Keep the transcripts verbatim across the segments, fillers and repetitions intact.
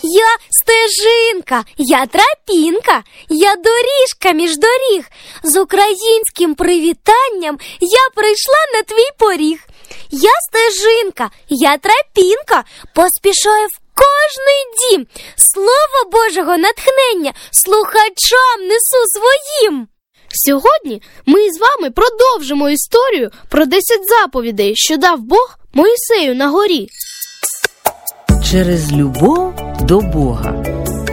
Я стежинка, я тропінка, я доріжка між доріг. З українським привітанням я прийшла на твій поріг. Я стежинка, я тропінка, поспішаю в кожний дім. Слово Божого натхнення слухачам несу своїм. Сьогодні ми з вами продовжимо історію про десять заповідей, що дав Бог Мойсею на горі. Через любов до Бога.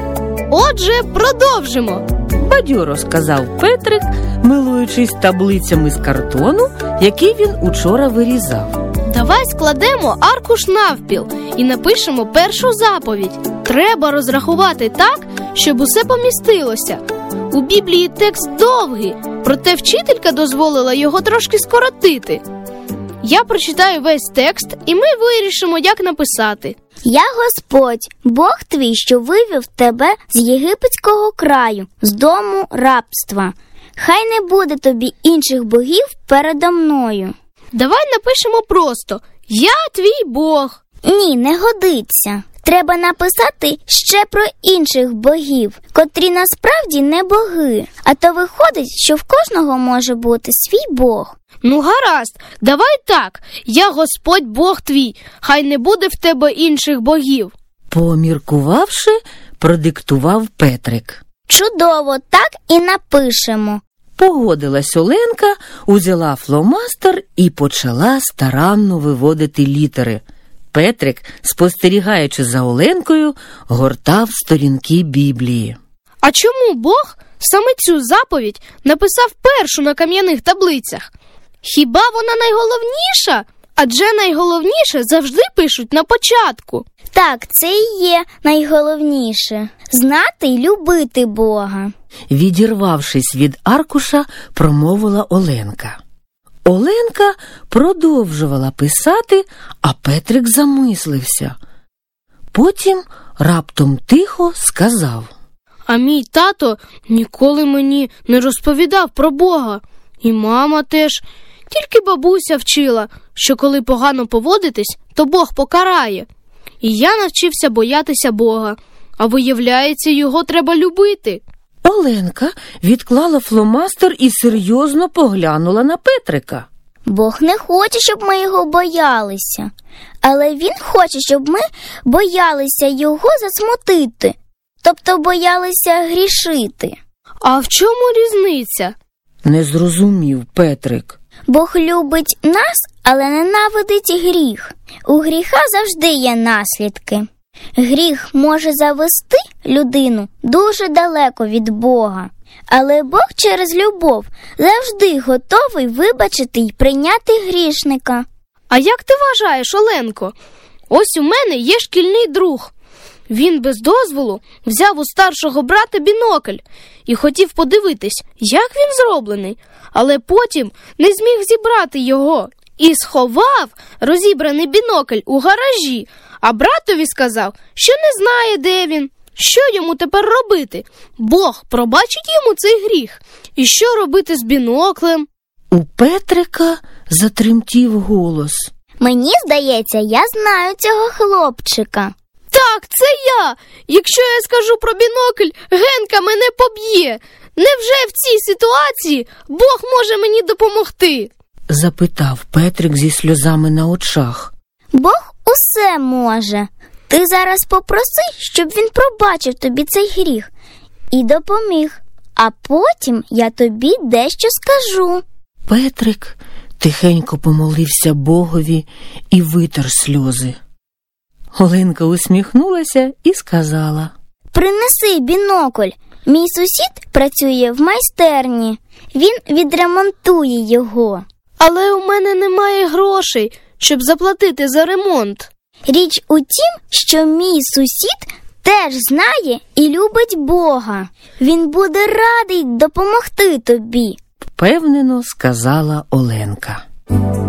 Отже, продовжимо. Бадьоро сказав Петрик, милуючись таблицями з картону, який він учора вирізав. Давай складемо аркуш навпіл і напишемо першу заповідь. Треба розрахувати так, щоб усе помістилося. У Біблії текст довгий, проте вчителька дозволила його трошки скоротити. Я прочитаю весь текст, і ми вирішимо, як написати. Я Господь, Бог твій, що вивів тебе з єгипетського краю, з дому рабства. Хай не буде тобі інших богів передо мною. Давай напишемо просто «Я твій Бог». Ні, не годиться. Треба написати ще про інших богів, котрі насправді не боги. А то виходить, що в кожного може бути свій Бог. Ну гаразд, давай так. Я Господь Бог твій, хай не буде в тебе інших богів. Поміркувавши, продиктував Петрик. Чудово, так і напишемо. Погодилась Оленка, узяла фломастер і почала старанно виводити літери. Петрик, спостерігаючи за Оленкою, гортав сторінки Біблії. А чому Бог саме цю заповідь написав першу на кам'яних таблицях? Хіба вона найголовніша? Адже найголовніше завжди пишуть на початку. Так, це і є найголовніше – знати й любити Бога. Відірвавшись від аркуша, промовила Оленка. Оленка продовжувала писати, а Петрик замислився. Потім раптом тихо сказав. А мій тато ніколи мені не розповідав про Бога. І мама теж. Тільки бабуся вчила, що коли погано поводитись, то Бог покарає. І я навчився боятися Бога. А виявляється, його треба любити. Оленка відклала фломастер і серйозно поглянула на Петрика. Бог не хоче, щоб ми його боялися. Але він хоче, щоб ми боялися його засмутити. Тобто боялися грішити. А в чому різниця? Не зрозумів Петрик. Бог любить нас, але ненавидить гріх. У гріха завжди є наслідки. Гріх може завести людину дуже далеко від Бога. Але Бог через любов завжди готовий вибачити й прийняти грішника. А як ти вважаєш, Оленко? Ось у мене є шкільний друг. Він без дозволу взяв у старшого брата бінокль і хотів подивитись, як він зроблений, але потім не зміг зібрати його і сховав розібраний бінокль у гаражі, а братові сказав, що не знає, де він. Що йому тепер робити? Бог пробачить йому цей гріх. І що робити з біноклем? У Петрика затремтів голос. Мені здається, я знаю цього хлопчика. Так, це я! Якщо я скажу про бінокль, Генка мене поб'є. Невже в цій ситуації Бог може мені допомогти? Запитав Петрик зі сльозами на очах. Бог усе може. Ти зараз попроси, щоб він пробачив тобі цей гріх і допоміг. А потім я тобі дещо скажу. Петрик тихенько помолився Богові і витер сльози. Оленка усміхнулася і сказала. Принеси бінокль. Мій сусід працює в майстерні. Він відремонтує його. Але у мене немає грошей, щоб заплатити за ремонт. Річ у тім, що мій сусід теж знає і любить Бога. Він буде радий допомогти тобі. Впевнено сказала Оленка.